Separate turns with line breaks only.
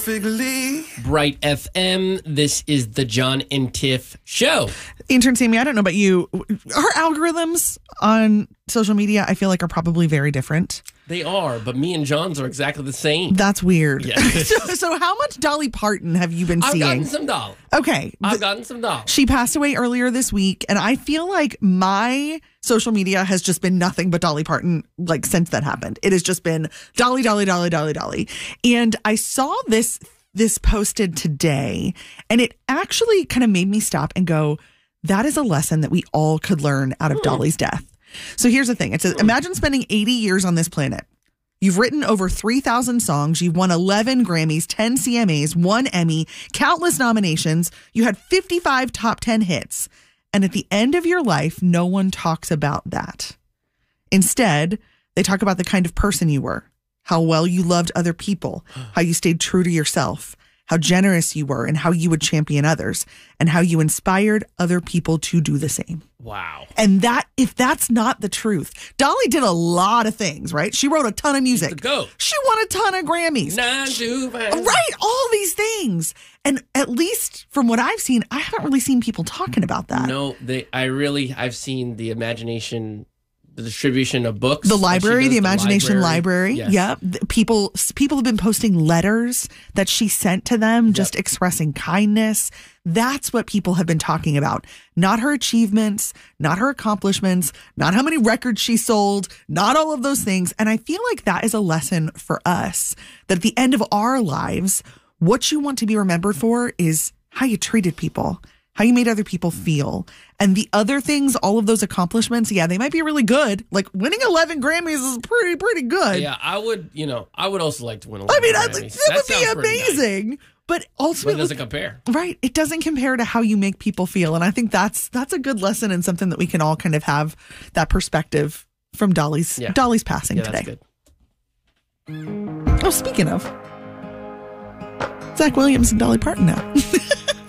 Bright FM. This is the John and Tiff show.
Intern Sammy, I don't know about you. Our algorithms on social media, I feel like, are probably very different.
They are, but me and John's are exactly the same.
That's weird.
Yeah.
So how much Dolly Parton have you been seeing?
I've gotten some Dolly.
Okay.
I've gotten some Dolly.
She passed away earlier this week, and I feel like my social media has just been nothing but Dolly Parton, like, since that happened. It has just been Dolly, Dolly, Dolly, Dolly, Dolly. And I saw this posted today, and it actually kind of made me stop and go, that is a lesson that we all could learn out of Dolly's death. So here's the thing. It says, imagine spending 80 years on this planet. You've written over 3,000 songs. You've won 11 Grammys, 10 CMAs, 1 Emmy, countless nominations. You had 55 top 10 hits. And at the end of your life, no one talks about that. Instead, they talk about the kind of person you were, how well you loved other people, how you stayed true to yourself, how generous you were, and how you would champion others, and how you inspired other people to do the same.
Wow.
And that, if that's not the truth, Dolly did a lot of things, right? She wrote a ton of music. She won a ton of Grammys. Right, all these things. And at least from what I've seen, I haven't really seen people talking about that.
No, I've seen the imagination, the distribution of books.
The library, the Imagination Library.
Yes.
Yeah. People have been posting letters that she sent to them, just expressing kindness. That's what people have been talking about. Not her achievements, not her accomplishments, not how many records she sold, not all of those things. And I feel like that is a lesson for us, that at the end of our lives, what you want to be remembered for is how you treated people, how you made other people feel. And the other things, all of those accomplishments, yeah, they might be really good. Like winning 11 Grammys is pretty good.
Yeah, I would also like to win 11 Grammys.
That would be amazing. Nice. But ultimately,
it doesn't compare.
Right. It doesn't compare to how you make people feel. And I think that's a good lesson and something that we can all kind of have that perspective from Dolly's passing today.
That's good.
Oh, speaking of, Zach Williams and Dolly Parton now.